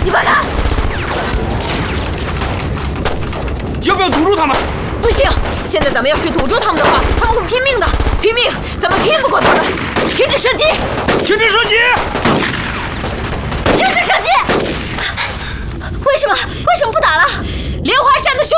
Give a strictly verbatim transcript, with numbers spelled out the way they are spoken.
你快看！ 要不要堵住他们？ 不行，现在咱们要是堵住他们的话，他们会拼命的，拼命，咱们拼不过他们。停止射击！ 停止射击！ 停止射击！为什么？为什么不打了？莲花山的兄